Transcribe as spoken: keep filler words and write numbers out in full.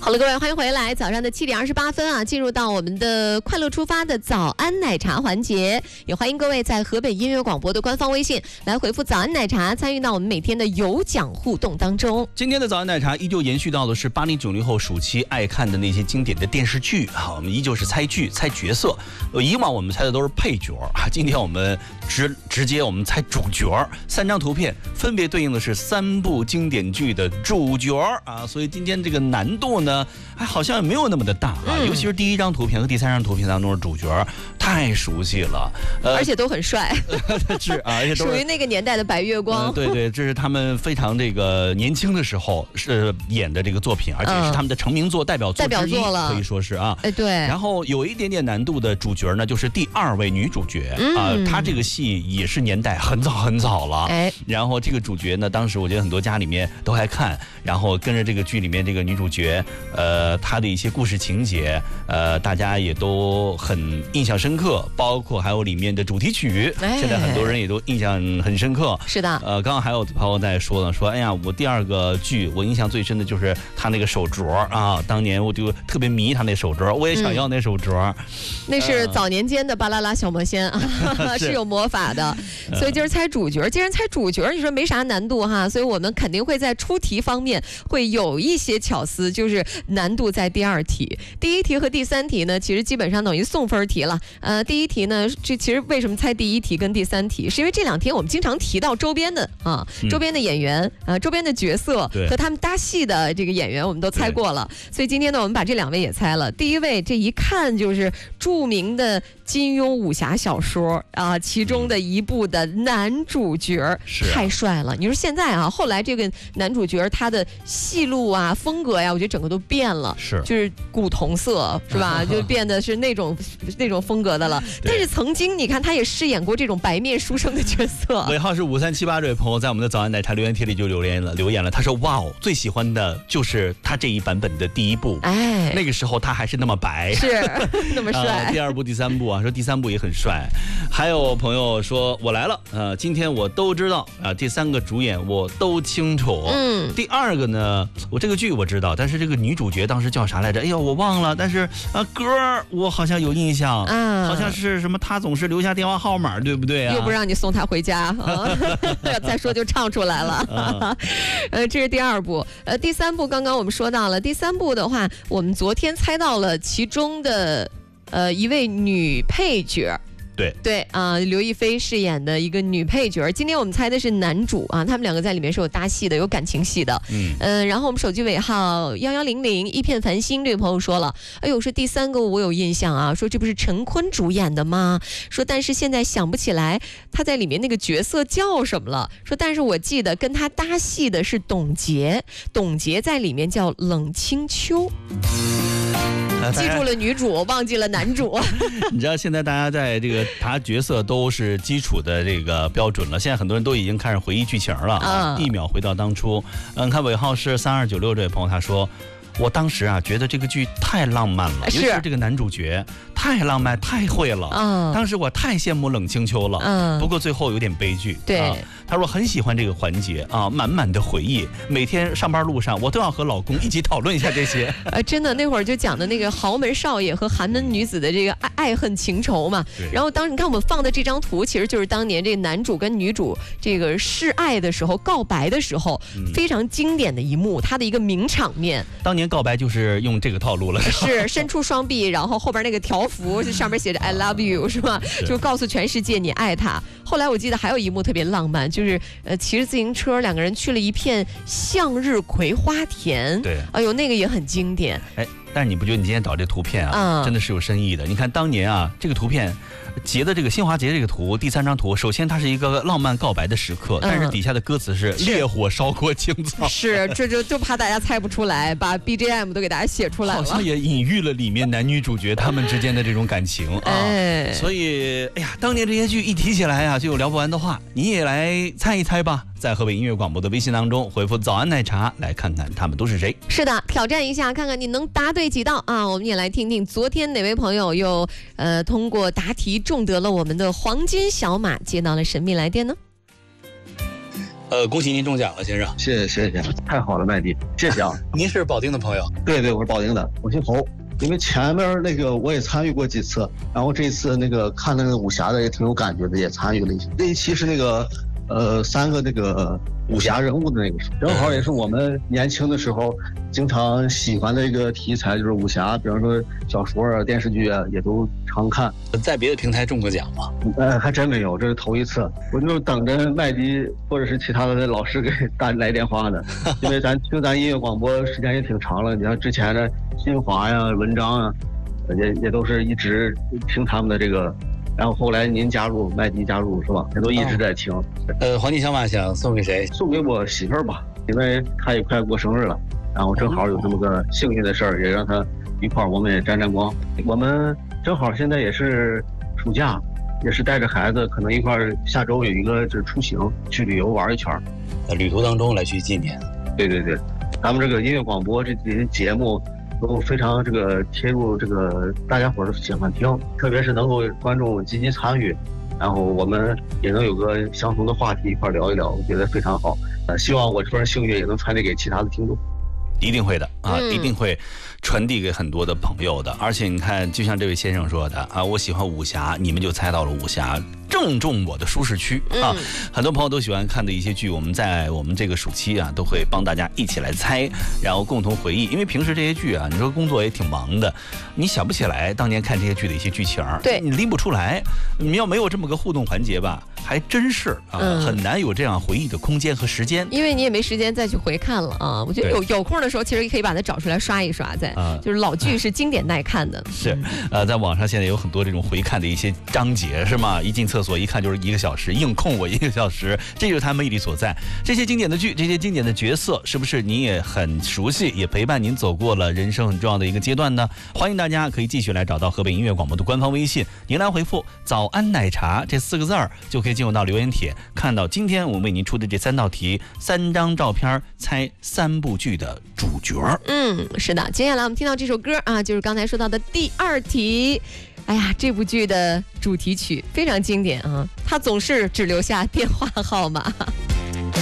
好了，各位，欢迎回来。早上的七点二十八分啊，进入到我们的快乐出发的早安奶茶环节，也欢迎各位在河北音乐广播的官方微信来回复早安奶茶，参与到我们每天的有奖互动当中。 今天的早安奶茶依旧延续到的是八零九零后暑期爱看的那些经典的电视剧啊，我们依旧是猜剧、猜角色。呃，以往我们猜的都是配角啊，今天我们直直接我们猜主角。三张图片分别对应的是三部经典剧的主角啊，所以今天这个难度呢，还好像也没有那么的大啊，嗯、尤其是第一张图片和第三张图片当中的主角太熟悉了， 呃，而且都很帅， 是啊，而且都是属于那个年代的白月光。 呃、对对，这是他们非常这个年轻的时候是演的这个作品，而且是他们的成名作、代表作之一，代表作了，可以说是啊。 哎，对。 然后有一点点难度的主角呢，就是第二位女主角啊、嗯呃，她这个戏也是年代很早很早了。哎，然后这个主角呢，当时我觉得很多家里面都爱看，然后跟着这个剧里面这个女主角，呃，她的一些故事情节，呃，大家也都很印象深刻，包括还有里面的主题曲，哎、现在很多人也都印象很深刻。 是的， 呃，刚刚还有朋友在说呢，说，哎呀，我第二个剧我印象最深的就是他那个手镯啊，当年我就特别迷他那手镯，我也想要那手镯。嗯、 那是早年间的巴啦啦小魔仙啊，是, 是有魔法的。所以今儿猜主角，既然猜主角，你说没啥难度哈，所以我们肯定会在出题方面会有一些巧思，就是难度在第二题。第一题和第三题呢，其实基本上等于送分题了。呃，第一题呢，这其实为什么猜第一题跟第三题，是因为这两天我们经常提到周边的啊，周边的演员，呃，周边的角色和他们搭戏的这个演员，我们都猜过了。所以今天呢，我们把这两位也猜了。第一位，这一看就是著名的金庸武侠小说啊，其中的一部的男主角，啊、太帅了。你说现在啊，后来这个男主角他的戏路啊、风格呀，我觉得整个都变了，是就是古铜色，是吧？就变得是那种那种风格的了。但是曾经你看，他也饰演过这种白面书生的角色。 尾号是五三七八，这位朋友在我们的早安奶茶留言帖里就留言了，留言了。他说：“哇哦，最喜欢的就是他这一版本的第一部，哎，那个时候他还是那么白， 是那么帅。 呃、第二部、第三部啊，说第三部也很帅。还有朋友说，我来了，呃，今天我都知道啊、呃，这三个主演我都清楚。嗯，第二个呢，我这个剧我知道，但是这个女主角当时叫啥来着？哎呀，我忘了。但是啊，歌我好像有印象，嗯，好像是什么，他总是留下电话号码，对不对啊？ 又不让你送他回家，啊、再说就唱出来了。嗯、呃，这是第二部。呃，第三部刚刚我们说到了，第三部的话，我们昨天猜到了其中的呃一位女配角。 对对啊、呃，刘亦菲饰演的一个女配角。今天我们猜的是男主啊，他们两个在里面是有搭戏的，有感情戏的。嗯嗯、呃，然后我们手机尾号幺幺零零一片繁星这位朋友说了，哎呦，说第三个我有印象啊，说这不是陈坤主演的吗？说但是现在想不起来他在里面那个角色叫什么了。说但是我记得跟他搭戏的是董洁，董洁在里面叫冷清秋。记住了女主，忘记了男主。 你知道现在大家在这个查角色都是基础的这个标准了，现在很多人都已经开始回忆剧情了啊，一秒回到当初。嗯，看尾号是三二九六这位朋友他说，我当时啊觉得这个剧太浪漫了，尤其是这个男主角太浪漫太会了，嗯，当时我太羡慕冷清秋了，嗯，不过最后有点悲剧。 对、啊， 他说很喜欢这个环节啊，满满的回忆，每天上班路上我都要和老公一起讨论一下这些。 呃，真的那会儿就讲的那个豪门少爷和寒门女子的这个爱爱恨情仇嘛。然后当时你看我们放的这张图，其实就是当年这男主跟女主这个示爱的时候、告白的时候、嗯、非常经典的一幕，他的一个名场面。 当年告白就是用这个套路了， 是伸出双臂，然后后边那个条幅上面写着 I love you 是吧？就告诉全世界你爱他。后来我记得还有一幕特别浪漫，就是呃骑着自行车两个人去了一片向日葵花田。 对， 哎呦那个也很经典。 哎，但是你不觉得你今天找这图片啊、嗯、真的是有深意的？你看当年啊这个图片截的这个新华节这个图，第三张图，首先它是一个浪漫告白的时刻，但是底下的歌词是烈火烧过青草。 是，这就就怕大家猜不出来，把 B G M 都给大家写出来了。 好像也隐喻了里面男女主角他们之间的这种感情啊。哎，所以哎呀，当年这些剧一提起来啊，就有聊不完的话。你也来猜一猜吧，在河北音乐广播的微信当中回复早安奶茶，来看看他们都是谁。 是的，挑战一下，看看你能答对几道啊！我们也来听听昨天哪位朋友又呃通过答题中得了我们的黄金小马，接到了神秘来电呢？ 呃，恭喜您中奖了，先生。 谢谢谢谢，太好了，麦迪，谢谢啊。 您是保定的朋友？ 对对，我是保定的，我姓侯。因为前面那个我也参与过几次，然后这一次那个看那个武侠的也挺有感觉的，也参与了一些。这一期是那个呃三个那个武侠人物的那个，正好也是我们年轻的时候经常喜欢的一个题材，就是武侠，比方说小说啊、电视剧啊，也都常看。 在别的平台中过奖吗？ 呃，还真没有，这是头一次。我就等着麦迪或者是其他的老师给打来电话呢，因为咱听咱音乐广播时间也挺长了。你像之前的新华呀、文章啊，也也都是一直听他们的这个。然后后来您加入，麦迪加入是吧？也都一直在听。哦、 呃，黄金小马想送给谁？ 送给我媳妇儿吧，因为她也快过生日了，然后正好有这么个幸运的事儿，也让她一块儿，我们也沾沾光。我们正好现在也是暑假，也是带着孩子，可能一块儿下周有一个就是出行去旅游玩一圈， 在旅途当中来去纪念。 对对对，咱们这个音乐广播这些节目。都非常这个贴入这个大家伙儿喜欢听，特别是能够观众积极参与，然后我们也能有个相同的话题一块聊一聊，我觉得非常好。呃，希望我这份幸运也能传递给其他的听众。 一定会的啊， 嗯、 一定会传递给很多的朋友的。而且你看，就像这位先生说的啊，我喜欢武侠，你们就猜到了武侠。正中我的舒适区啊！ 嗯、 很多朋友都喜欢看的一些剧，我们在我们这个暑期啊，都会帮大家一起来猜，然后共同回忆。因为平时这些剧啊，你说工作也挺忙的，你想不起来当年看这些剧的一些剧情， 对， 你拎不出来。你要没有这么个互动环节吧，还真是啊，嗯、很难有这样回忆的空间和时间。 因为你也没时间再去回看了啊。我觉得有有空的时候，其实也可以把它找出来刷一刷，在、啊、就是老剧是经典耐看的。 是，呃，在网上现在有很多这种回看的一些章节，是吗？一进厕所一看就是一个小时，硬控我一个小时，这就是它魅力所在。这些经典的剧，这些经典的角色，是不是您也很熟悉，也陪伴您走过了人生很重要的一个阶段呢？欢迎大家可以继续来找到河北音乐广播的官方微信，您来回复“早安奶茶”这四个字儿，就可以进入到留言帖，看到今天我们为您出的这三道题，三张照片，猜三部剧的主角。 嗯，是的。接下来我们听到这首歌啊，就是刚才说到的第二题。哎呀，这部剧的主题曲非常经典啊，它总是只留下电话号码。